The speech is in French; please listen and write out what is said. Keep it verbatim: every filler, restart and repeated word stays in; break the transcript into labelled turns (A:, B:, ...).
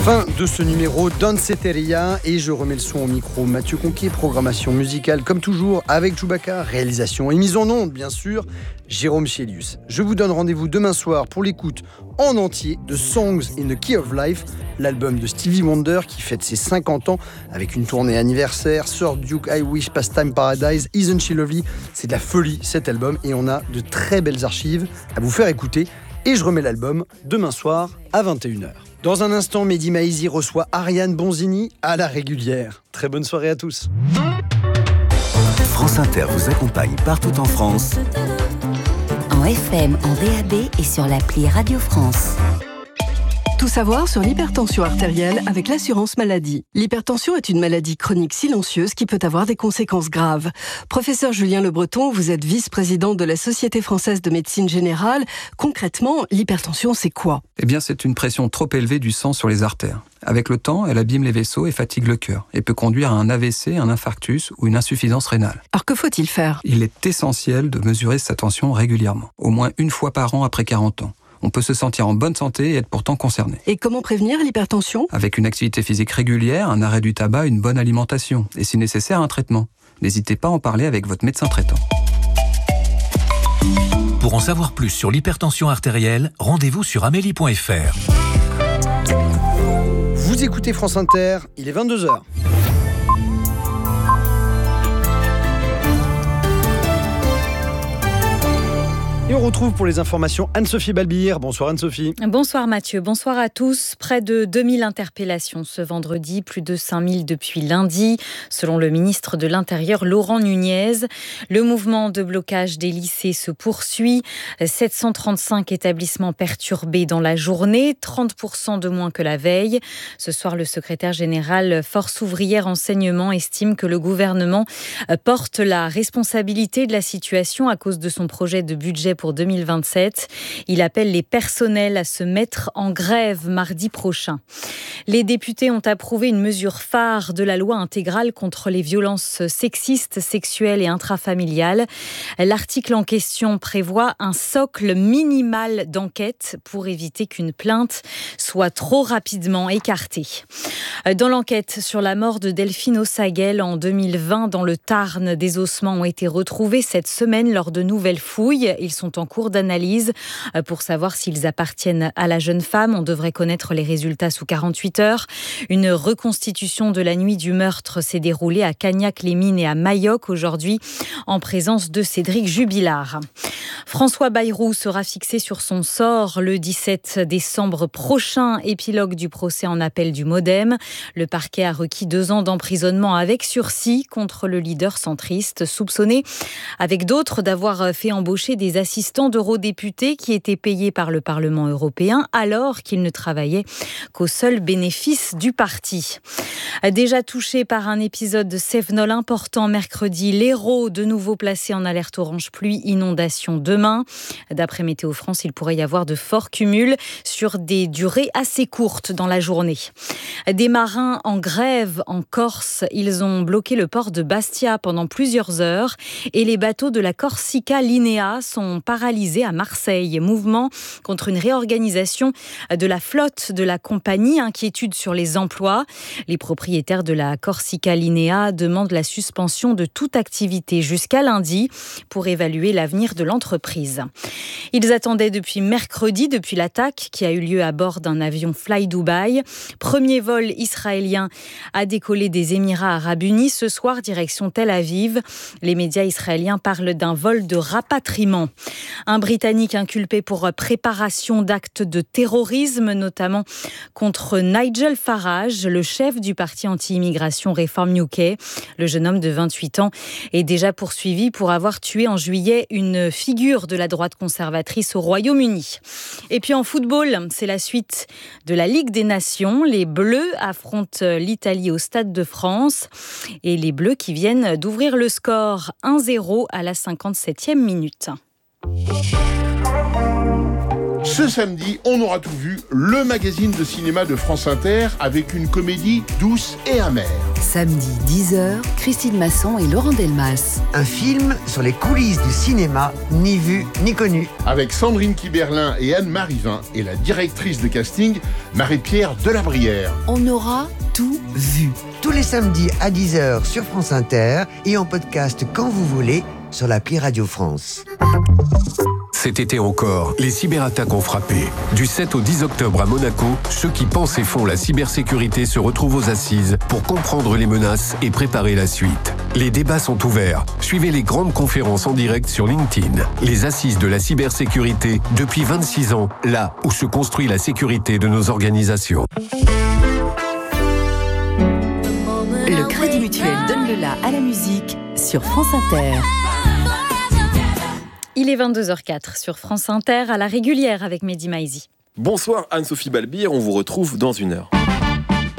A: Fin de ce numéro Danceteria et je remets le son au micro. Mathieu Conquet, programmation musicale comme toujours avec Chewbacca, réalisation et mise en onde bien sûr, Jérôme Chélius. Je vous donne rendez-vous demain soir pour l'écoute en entier de Songs in the Key of Life, l'album de Stevie Wonder qui fête ses cinquante ans avec une tournée anniversaire, Sir Duke, I Wish, Pastime Paradise, Isn't She Lovely. C'est de la folie cet album et on a de très belles archives à vous faire écouter et je remets l'album demain soir à vingt et une heures. Dans un instant, Mehdi Maizi reçoit Ariane Bonzini à la régulière. Très bonne soirée à tous.
B: France Inter vous accompagne partout en France.
C: En F M, en D A B et sur l'appli Radio France.
D: Tout savoir sur l'hypertension artérielle avec l'assurance maladie. L'hypertension est une maladie chronique silencieuse qui peut avoir des conséquences graves. Professeur Julien Le Breton, vous êtes vice-président de la Société française de médecine générale. Concrètement, l'hypertension, c'est quoi ?
E: Eh bien, c'est une pression trop élevée du sang sur les artères. Avec le temps, elle abîme les vaisseaux et fatigue le cœur et peut conduire à un A V C, un infarctus ou une insuffisance rénale.
D: Alors que faut-il faire ?
E: Il est essentiel de mesurer sa tension régulièrement, au moins une fois par an après quarante ans. On peut se sentir en bonne santé et être pourtant concerné.
D: Et comment prévenir l'hypertension ?
E: Avec une activité physique régulière, un arrêt du tabac, une bonne alimentation et si nécessaire un traitement. N'hésitez pas à en parler avec votre médecin traitant.
B: Pour en savoir plus sur l'hypertension artérielle, rendez-vous sur amélie point f r.
A: Vous écoutez France Inter, il est vingt-deux heures. Et on retrouve pour les informations Anne-Sophie Balbir. Bonsoir Anne-Sophie.
F: Bonsoir Mathieu, bonsoir à tous. Près de deux mille interpellations ce vendredi, plus de cinq mille depuis lundi, selon le ministre de l'Intérieur Laurent Nunez. Le mouvement de blocage des lycées se poursuit. sept cent trente-cinq établissements perturbés dans la journée, trente pour cent de moins que la veille. Ce soir, le secrétaire général Force ouvrière enseignement estime que le gouvernement porte la responsabilité de la situation à cause de son projet de budget pour deux mille vingt-sept. Il appelle les personnels à se mettre en grève mardi prochain. Les députés ont approuvé une mesure phare de la loi intégrale contre les violences sexistes, sexuelles et intrafamiliales. L'article en question prévoit un socle minimal d'enquête pour éviter qu'une plainte soit trop rapidement écartée. Dans l'enquête sur la mort de Delphine Ossagel en deux mille vingt dans le Tarn, des ossements ont été retrouvés cette semaine lors de nouvelles fouilles. Ils sont en cours d'analyse pour savoir s'ils appartiennent à la jeune femme. On devrait connaître les résultats sous quarante-huit heures. Une reconstitution de la nuit du meurtre s'est déroulée à Cagnac-les-Mines et à Mayoc aujourd'hui en présence de Cédric Jubilard. François Bayrou sera fixé sur son sort le dix-sept décembre prochain, épilogue du procès en appel du Modem. Le parquet a requis deux ans d'emprisonnement avec sursis contre le leader centriste, soupçonné avec d'autres d'avoir fait embaucher des assistants d'eurodéputés qui étaient payés par le Parlement européen alors qu'ils ne travaillaient qu'au seul bénéfice du parti. Déjà touché par un épisode de Cévenol important mercredi, l'Hérault de nouveau placé en alerte orange pluie inondation demain. D'après Météo France, il pourrait y avoir de forts cumuls sur des durées assez courtes dans la journée. Des marins en grève en Corse, ils ont bloqué le port de Bastia pendant plusieurs heures et les bateaux de la Corsica Linea sont paralysés à Marseille. Mouvement contre une réorganisation de la flotte de la compagnie, inquiétude sur les emplois. Les propriétaires de la Corsica Linea demandent la suspension de toute activité jusqu'à lundi pour évaluer l'avenir de l'entreprise. Ils attendaient depuis mercredi, depuis l'attaque qui a eu lieu à bord d'un avion Fly Dubai. Premier vol israélien a décollé des Émirats arabes unis ce soir, direction Tel Aviv. Les médias israéliens parlent d'un vol de rapatriement. Un Britannique inculpé pour préparation d'actes de terrorisme, notamment contre Nigel Farage, le chef du parti anti-immigration Reform U K. Le jeune homme de vingt-huit ans est déjà poursuivi pour avoir tué en juillet une figure de la droite conservatrice au Royaume-Uni. Et puis en football, c'est la suite de la Ligue des Nations. Les Bleus affrontent l'Italie au Stade de France et les Bleus qui viennent d'ouvrir le score un zéro à la cinquante-septième minute.
G: Ce samedi, on aura tout vu, le magazine de cinéma de France Inter avec une comédie douce et amère.
C: Samedi dix heures, Christine Masson et Laurent Delmas.
H: Un film sur les coulisses du cinéma, ni vu ni connu.
G: Avec Sandrine Kiberlin et Anne-Marie Vin et la directrice de casting, Marie-Pierre Delabrière.
C: On aura tout vu.
H: Tous les samedis à dix heures sur France Inter et en podcast quand vous voulez sur l'appli Radio France.
I: Cet été encore, les cyberattaques ont frappé. Du sept au dix octobre à Monaco, ceux qui pensent et font la cybersécurité se retrouvent aux assises pour comprendre les menaces et préparer la suite. Les débats sont ouverts. Suivez les grandes conférences en direct sur LinkedIn. Les assises de la cybersécurité depuis vingt-six ans, là où se construit la sécurité de nos organisations.
C: Le Crédit Mutuel donne le la à la musique sur France Inter.
F: Il est vingt-deux heures quatre sur France Inter, à la régulière avec Mehdi Maizi.
J: Bonsoir Anne-Sophie Balbir, on vous retrouve dans une heure.